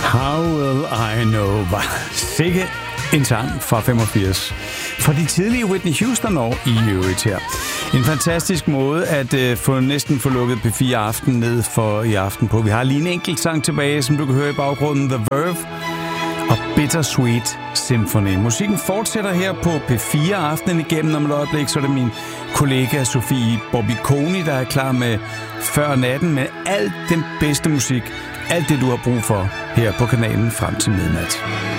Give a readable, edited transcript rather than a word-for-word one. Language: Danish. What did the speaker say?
How Will I Know var sikke en sang fra 85. Fra de tidlige Whitney Houston-år i øvrigt her. En fantastisk måde at næsten få lukket P4 Aften ned for i aften på. Vi har lige en enkelt sang tilbage, som du kan høre i baggrunden. The Verve og Bittersweet Symphony. Musikken fortsætter her på P4 Aftenen igennem. Om et øjeblik, så er det min kollega Sofie Bobbiconi, der er klar med Før Natten med alt den bedste musik. Alt det, du har brug for her på kanalen frem til midnat.